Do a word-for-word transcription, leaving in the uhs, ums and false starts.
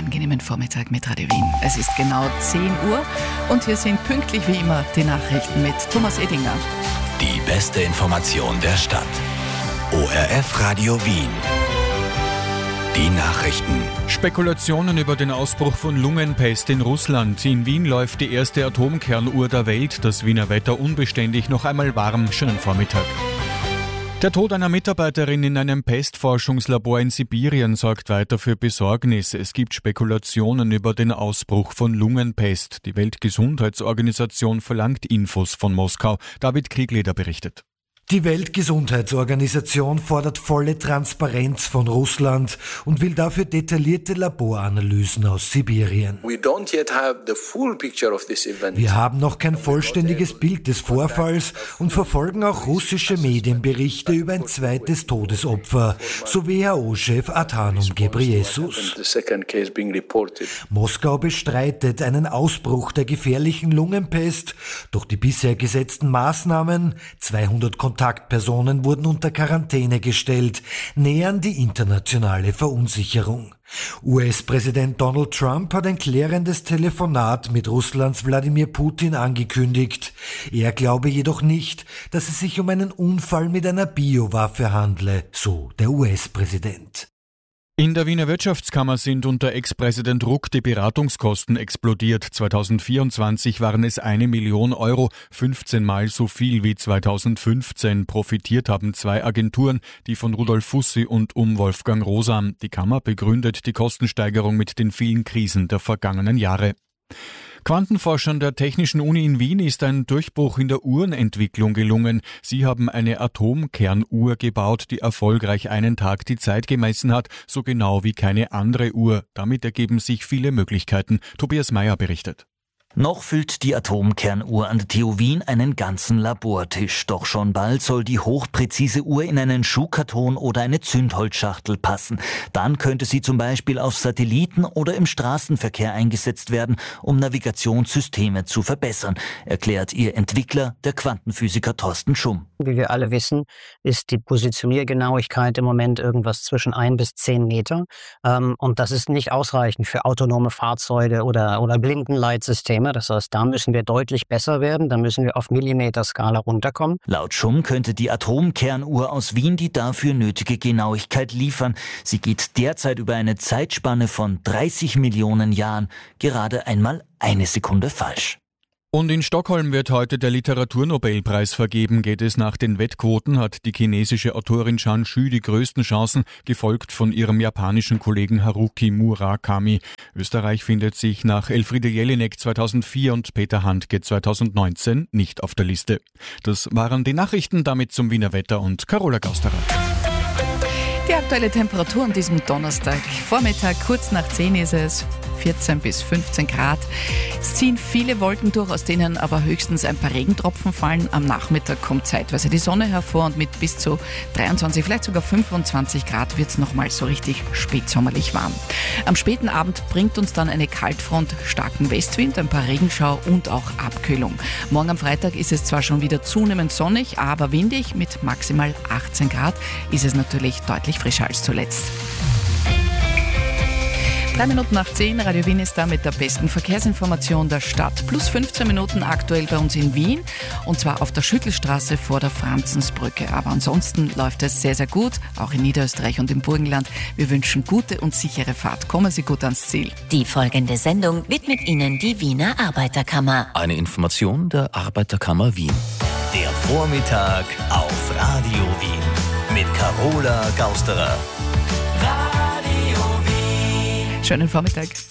angenehmen Vormittag mit Radio Wien. Es ist genau zehn Uhr und hier sind pünktlich wie immer die Nachrichten mit Thomas Edinger. Die beste Information der Stadt. O R F Radio Wien. Die Nachrichten. Spekulationen über den Ausbruch von Lungenpest in Russland. In Wien läuft die erste Atomkernuhr der Welt. Das Wiener Wetter unbeständig, noch einmal warm. Schönen Vormittag. Der Tod einer Mitarbeiterin in einem Pestforschungslabor in Sibirien sorgt weiter für Besorgnis. Es gibt Spekulationen über den Ausbruch von Lungenpest. Die Weltgesundheitsorganisation verlangt Infos von Moskau. David Kriegleder berichtet. Die Weltgesundheitsorganisation fordert volle Transparenz von Russland und will dafür detaillierte Laboranalysen aus Sibirien. Wir haben noch kein vollständiges Bild des Vorfalls und verfolgen auch russische Medienberichte über ein zweites Todesopfer, so W H O-Chef Adhanom Ghebreyesus. Moskau bestreitet einen Ausbruch der gefährlichen Lungenpest, doch die bisher gesetzten Maßnahmen, zweihundert Kontaktpersonen wurden unter Quarantäne gestellt, nähern die internationale Verunsicherung. U S-Präsident Donald Trump hat ein klärendes Telefonat mit Russlands Wladimir Putin angekündigt. Er glaube jedoch nicht, dass es sich um einen Unfall mit einer Biowaffe handle, so der U S-Präsident. In der Wiener Wirtschaftskammer sind unter Ex-Präsident Ruck die Beratungskosten explodiert. zweitausendvierundzwanzig waren es eine Million Euro, fünfzehn Mal so viel wie zweitausendfünfzehn. Profitiert haben zwei Agenturen, die von Rudolf Fussi und um Wolfgang Rosam. Die Kammer begründet die Kostensteigerung mit den vielen Krisen der vergangenen Jahre. Quantenforschern der Technischen Uni in Wien ist ein Durchbruch in der Uhrenentwicklung gelungen. Sie haben eine Atomkernuhr gebaut, die erfolgreich einen Tag die Zeit gemessen hat, so genau wie keine andere Uhr. Damit ergeben sich viele Möglichkeiten. Tobias Meyer berichtet. Noch füllt die Atomkernuhr an der T U Wien einen ganzen Labortisch. Doch schon bald soll die hochpräzise Uhr in einen Schuhkarton oder eine Zündholzschachtel passen. Dann könnte sie zum Beispiel auf Satelliten oder im Straßenverkehr eingesetzt werden, um Navigationssysteme zu verbessern, erklärt ihr Entwickler, der Quantenphysiker Thorsten Schumm. Wie wir alle wissen, ist die Positioniergenauigkeit im Moment irgendwas zwischen ein bis zehn Meter. Ähm, und das ist nicht ausreichend für autonome Fahrzeuge oder, oder Blinkenleitsysteme. Das heißt, da müssen wir deutlich besser werden, da müssen wir auf Millimeterskala runterkommen. Laut Schumm könnte die Atomkernuhr aus Wien die dafür nötige Genauigkeit liefern. Sie geht derzeit über eine Zeitspanne von dreißig Millionen Jahren gerade einmal eine Sekunde falsch. Und in Stockholm wird heute der Literaturnobelpreis vergeben. Geht es nach den Wettquoten, hat die chinesische Autorin Zhan Xu die größten Chancen, gefolgt von ihrem japanischen Kollegen Haruki Murakami. Österreich findet sich nach Elfriede Jelinek zweitausendvier und Peter Handke zweitausendneunzehn nicht auf der Liste. Das waren die Nachrichten, damit zum Wiener Wetter und Carola Gausterer. Die aktuelle Temperatur an diesem Donnerstag Vormittag, kurz nach zehn ist es vierzehn bis fünfzehn Grad. Es ziehen viele Wolken durch, aus denen aber höchstens ein paar Regentropfen fallen. Am Nachmittag kommt zeitweise die Sonne hervor und mit bis zu dreiundzwanzig, vielleicht sogar fünfundzwanzig Grad wird es nochmal so richtig spätsommerlich warm. Am späten Abend bringt uns dann eine Kaltfront starken Westwind, ein paar Regenschauer und auch Abkühlung. Morgen am Freitag ist es zwar schon wieder zunehmend sonnig, aber windig. Mit maximal achtzehn Grad ist es natürlich deutlich frischer als zuletzt. Drei Minuten nach zehn, Radio Wien ist da mit der besten Verkehrsinformation der Stadt. Plus fünfzehn Minuten aktuell bei uns in Wien und zwar auf der Schüttelstraße vor der Franzensbrücke. Aber ansonsten läuft es sehr, sehr gut, auch in Niederösterreich und im Burgenland. Wir wünschen gute und sichere Fahrt. Kommen Sie gut ans Ziel. Die folgende Sendung widmet Ihnen die Wiener Arbeiterkammer. Eine Information der Arbeiterkammer Wien. Der Vormittag auf Radio Wien mit Carola Gausterer. Schönen Vormittag.